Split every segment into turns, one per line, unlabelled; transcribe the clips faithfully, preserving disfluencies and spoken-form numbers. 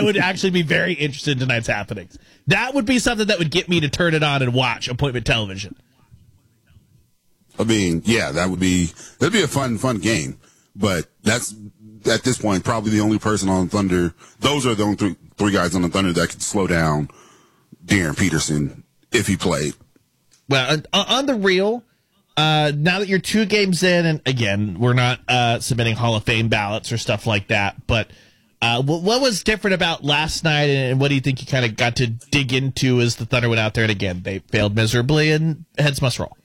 I would actually be very interested in tonight's happenings. That would be something that would get me to turn it on and watch appointment television.
I mean, yeah, that would be that'd be a fun, fun game. But that's at this point probably the only person on Thunder. Those are the only three, three guys on the Thunder that could slow down Darren Peterson if he played.
Well, on the real, uh, now that you're two games in, and again, we're not uh, submitting Hall of Fame ballots or stuff like that, but uh, what was different about last night, and what do you think you kind of got to dig into as the Thunder went out there? And again, they failed miserably, and heads must roll.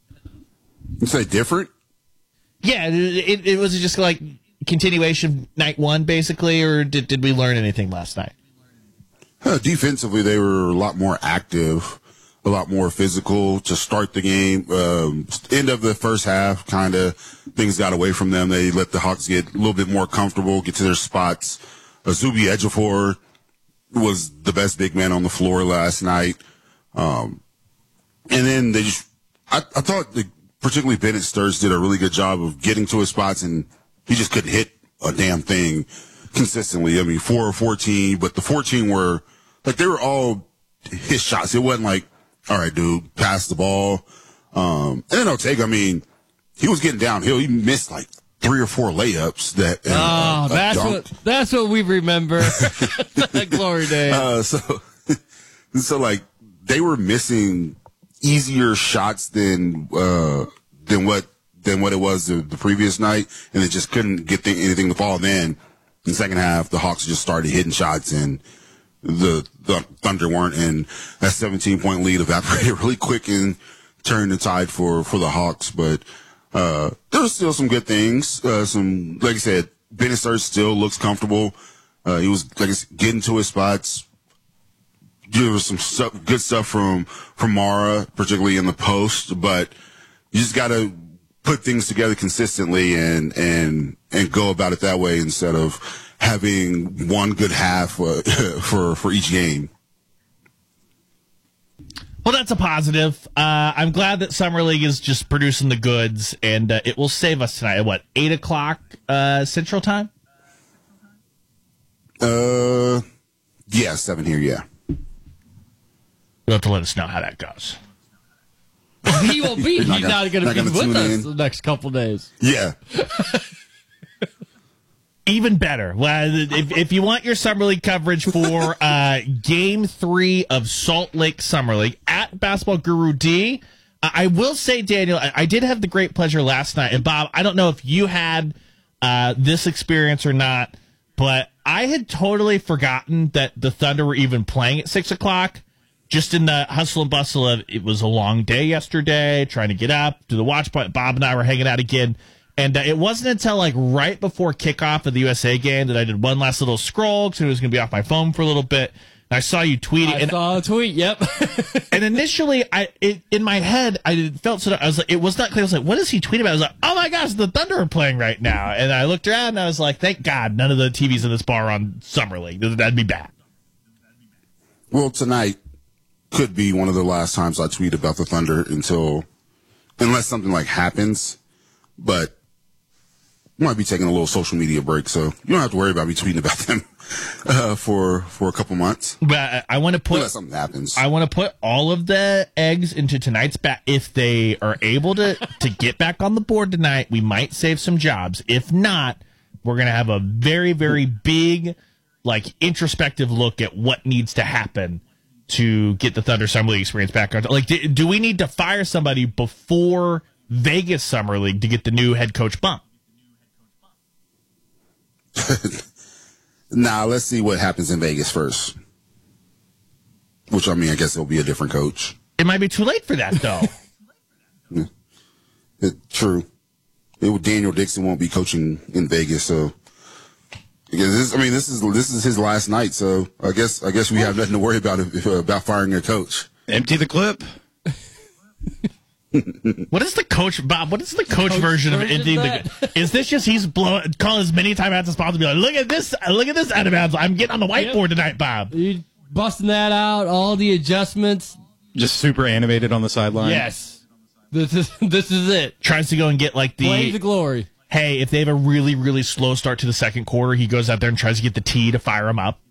You say different?
Yeah, it, it was just like continuation night one, basically, or did, did we learn anything last night?
Uh, defensively, they were a lot more active, a lot more physical to start the game. Um, end of the first half, kind of things got away from them. They let the Hawks get a little bit more comfortable, get to their spots. Uh, Zuby Ejiofor was the best big man on the floor last night. Um, and then they just, I, I thought the, particularly Bennett Sturts did a really good job of getting to his spots, and he just couldn't hit a damn thing consistently. I mean, four or fourteen, but the fourteen were, like, they were all his shots. It wasn't like, all right, dude, pass the ball. Um, and then Ortega, I mean, he was getting downhill. He missed like three or four layups that, and,
oh,
uh,
that's
dunk.
what, that's what we remember. Glory days.
Uh, so, so like, they were missing easier shots than, uh, than what, than what it was the, the previous night. And they just couldn't get the, anything to fall. Then in the second half, the Hawks just started hitting shots, and the, the Thunder weren't, and that seventeen point lead evaporated really quick and turned the tide for, for the Hawks. But, uh, there was still some good things. Uh, some, like I said, Bennett Sturts still looks comfortable. Uh, he was, like I said, getting to his spots. There was some stuff, good stuff from, from Mara, particularly in the post, but you just gotta put things together consistently and, and, and go about it that way instead of having one good half uh, for, for each game.
Well, that's a positive. Uh, I'm glad that Summer League is just producing the goods, and uh, it will save us tonight at, what, eight o'clock uh, Central Time?
Uh, yeah, seven here, yeah.
You'll have to let us know how that goes.
He will be. He's
not
not
gonna,
going to be
not
with us
in.
the next couple days.
Yeah.
Even better. Well, if, if you want your Summer League coverage for uh, Game three of Salt Lake Summer League at Basketball Guru D, uh, I will say, Daniel, I, I did have the great pleasure last night. And, Bob, I don't know if you had uh, this experience or not, but I had totally forgotten that the Thunder were even playing at six o'clock. Just in the hustle and bustle of, it was a long day yesterday, trying to get up to the watch point. Bob and I were hanging out again. And uh, it wasn't until like right before kickoff of the U S A game that I did one last little scroll because it was going to be off my phone for a little bit. And I saw you tweeting.
I
and,
saw a tweet, yep.
and initially, I it, in my head, I felt sort of, I was like, it was not clear. I was like, what is he tweeting about? I was like, oh my gosh, the Thunder are playing right now. And I looked around and I was like, thank God none of the T Vs in this bar are on Summer League. That'd be bad.
Well, tonight could be one of the last times I tweet about the Thunder until, unless something like happens, but might be taking a little social media break, so you don't have to worry about me tweeting about them uh, for for a couple months.
But I, I want to put
unless something happens.
I want to put all of the eggs into tonight's bat. If they are able to to get back on the board tonight, we might save some jobs. If not, we're gonna have a very very big, like, introspective look at what needs to happen to get the Thunder Summer League experience back on. Like, do, do we need to fire somebody before Vegas Summer League to get the new head coach bump?
Nah, let's see what happens in Vegas first. Which, I mean, I guess it'll be a different coach.
It might be too late for that, though.
Yeah. It, true. It, Daniel Dixon won't be coaching in Vegas, so this, I mean, this is this is his last night, so I guess I guess we have nothing to worry about if, about firing a coach.
Empty the clip.
What is the coach, Bob? What is the coach, coach version, version of emptying the? Is this just he's blowing, calling as many timeouts as possible? Be like, look at this, look at this out of bounds. I'm getting on the whiteboard yep. tonight, Bob.
You busting that out, all the adjustments.
Just super animated on the sideline.
Yes, this is this is it.
Tries to go and get like the
Blaze the glory.
Hey, if they have a really really slow start to the second quarter, he goes out there and tries to get the T to fire him up.